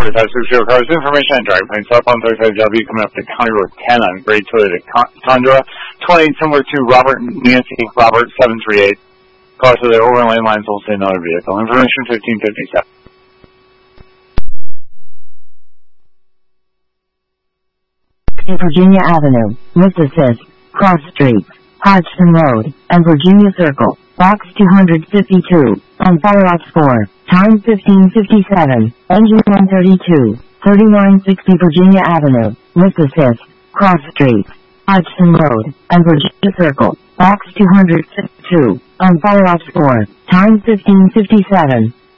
560 cars. Information on driving plane. Southbound 35W coming up to County Road 10 on Gray Toyota Tundra. 28 similar to Robert Nancy Robert 738. Cars to their overland lines will say another vehicle. Information 1557. Virginia Avenue, with assist, Cross Street, Hodgson Road, and Virginia Circle, Box 252, on Fire Ops 4, time 1557, engine 132, 3960 Virginia Avenue, with assist, Cross Street, Hodgson Road, and Virginia Circle, Box 252, on Fire Ops 4, time 1557.